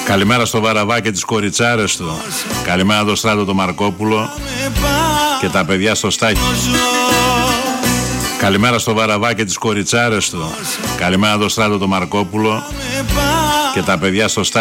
Καλημέρα στο Βαραβά και τις κοριτσάρες του. Καλημέρα το Στράτο το Μαρκόπουλο και τα παιδιά στο Στάχι. Καλημέρα στο Βαραβά και τις κοριτσάρες του. Καλημέρα το Στράτο το Μαρκόπουλο και τα παιδιά στο Στάχι.